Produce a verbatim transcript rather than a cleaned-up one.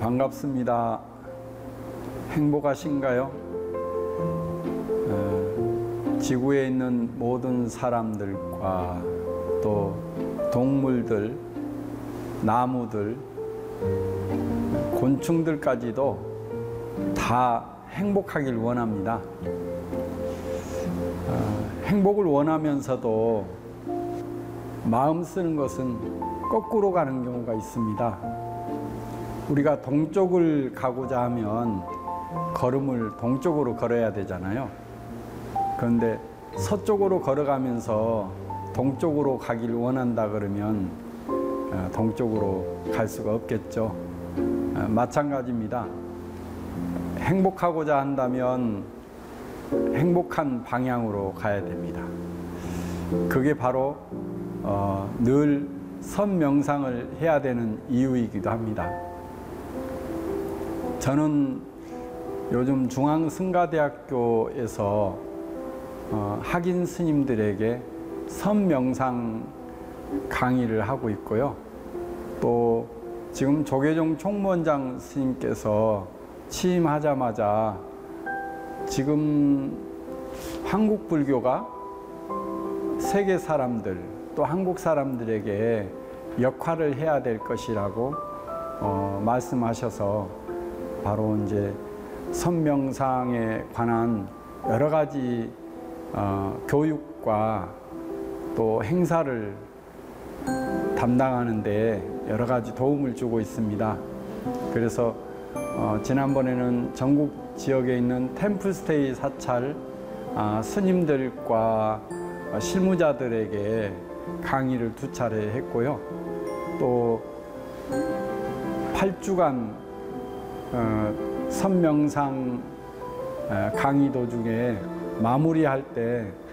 반갑습니다. 행복하신가요? 어, 지구에 있는 모든 사람들과 또 동물들, 나무들, 곤충들까지도 다 행복하길 원합니다. 어, 행복을 원하면서도 마음 쓰는 것은 거꾸로 가는 경우가 있습니다. 우리가 동쪽을 가고자 하면 걸음을 동쪽으로 걸어야 되잖아요. 그런데 서쪽으로 걸어가면서 동쪽으로 가길 원한다 그러면 동쪽으로 갈 수가 없겠죠. 마찬가지입니다. 행복하고자 한다면 행복한 방향으로 가야 됩니다. 그게 바로 어, 늘 선명상을 해야 되는 이유이기도 합니다. 저는 요즘 중앙승가대학교에서 어, 학인 스님들에게 선명상 강의를 하고 있고요. 또 지금 조계종 총무원장 스님께서 취임하자마자 지금 한국 불교가 세계 사람들 또 한국 사람들에게 역할을 해야 될 것이라고 어, 말씀하셔서 바로 이제 선명상에 관한 여러 가지 어, 교육과 또 행사를 담당하는 데 여러 가지 도움을 주고 있습니다. 그래서 어, 지난번에는 전국 지역에 있는 템플스테이 사찰 아, 스님들과 실무자들에게 강의를 두 차례 했고요. 또 팔 주간 어, 선명상 어, 강의 도중에 마무리할 때